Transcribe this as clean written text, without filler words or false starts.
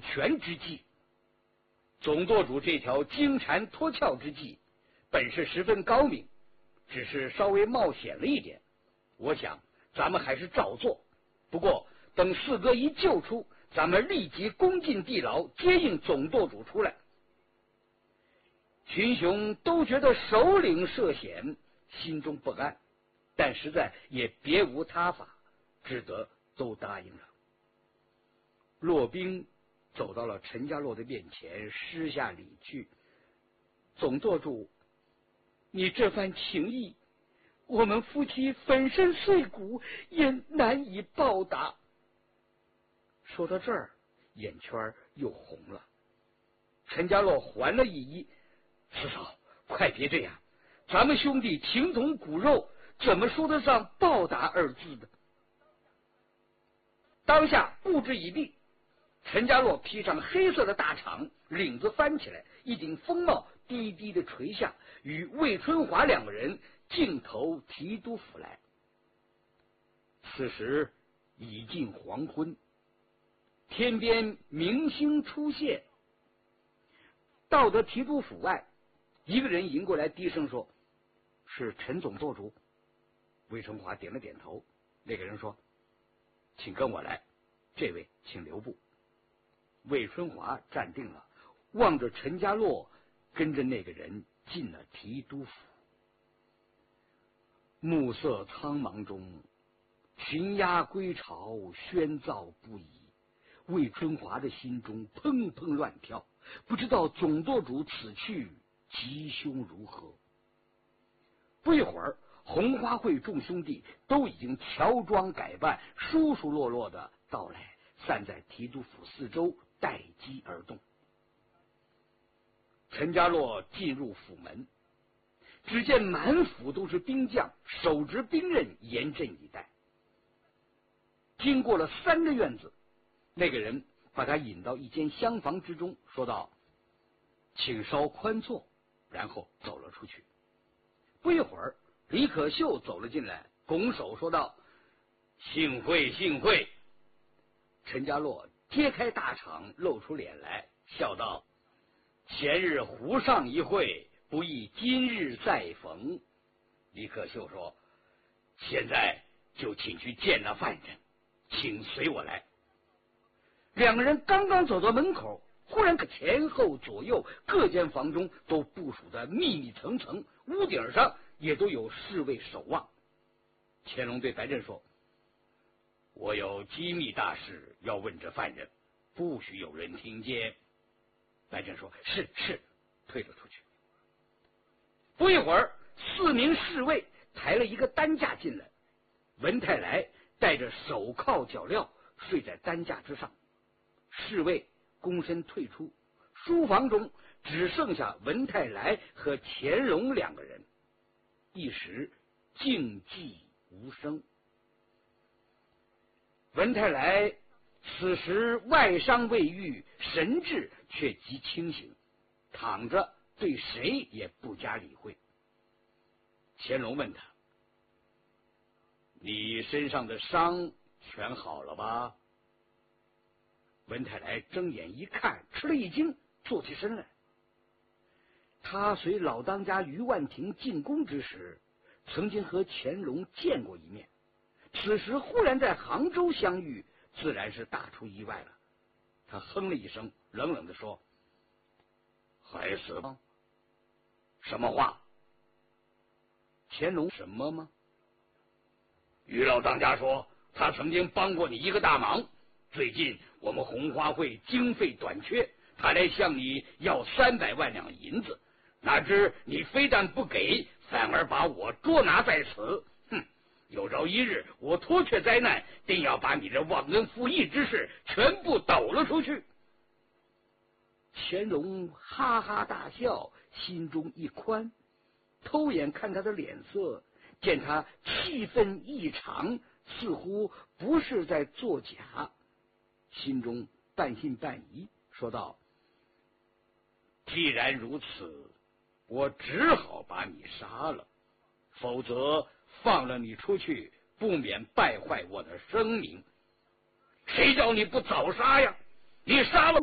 权之计。总舵主这条金蝉脱壳之计，本是十分高明，只是稍微冒险了一点。我想咱们还是照做。不过等四哥一救出，咱们立即攻进地牢，接应总舵主出来。群雄都觉得首领涉险，心中不安，但实在也别无他法，只得都答应了。骆宾走到了陈家洛的面前，施下礼去：“总舵主，你这番情谊，我们夫妻粉身碎骨也难以报答。”说到这儿，眼圈又红了。陈家洛还了一揖：“四嫂，快别这样，咱们兄弟情同骨肉，怎么说得上报答二字呢？”当下布置已毕，陈家洛披上黑色的大氅，领子翻起来，一顶风帽低低的垂下，与魏春华两个人径投提督府来。此时已近黄昏，天边明星出现。到得提督府外，一个人迎过来，低声说：“是陈总舵主。”魏春华点了点头。那个人说：“请跟我来，这位请留步。”魏春华站定了，望着陈家洛，跟着那个人进了提督府。暮色苍茫中，群鸦归巢，喧噪不已。魏春华的心中砰砰乱跳，不知道总舵主此去吉凶如何。不一会儿，红花会众兄弟都已经乔装改扮，疏疏落落的到来，散在提督府四周，待机而动。陈家洛进入府门，只见满府都是兵将，手执兵刃，严阵以待。经过了3个院子，那个人把他引到一间厢房之中，说道：“请稍宽坐。”然后走了出去。不一会儿，李可秀走了进来，拱手说道：“幸会幸会。”陈家洛揭开大氅，露出脸来，笑道：“前日湖上一会，不意今日再逢。”李可秀说：“现在就请去见那犯人，请随我来。”两个人刚刚走到门口，忽然前后左右各间房中都部署的密密层层，屋顶上也都有侍卫守望。乾隆对白振说：“我有机密大事要问这犯人，不许有人听见。”白振说：“是，退了出去。”不一会儿，4名侍卫抬了一个担架进来，文泰来带着手铐脚镣睡在担架之上。侍卫躬身退出，书房中只剩下文泰来和乾隆2个人，一时静寂无声。文泰来此时外伤未愈，神志却极清醒，躺着对谁也不加理会。乾隆问他：“你身上的伤全好了吧？”文泰来睁眼一看，吃了一惊，坐起身来。他随老当家于万庭进宫之时，曾经和乾隆见过一面，此时忽然在杭州相遇，自然是大出意外了。他哼了一声，冷冷地说：“还死吗？什么话？”乾隆什么吗？于老当家说，他曾经帮过你一个大忙。最近我们红花会经费短缺，他来向你要300万两银子，哪知你非但不给，反而把我捉拿在此。哼！有朝一日我脱却灾难，定要把你这忘恩负义之事全部抖了出去。乾隆哈哈大笑，心中一宽，偷眼看他的脸色，见他气愤异常，似乎不是在作假，心中半信半疑，说道：“既然如此，我只好把你杀了，否则放了你出去，不免败坏我的声名。谁叫你不早杀呀？你杀了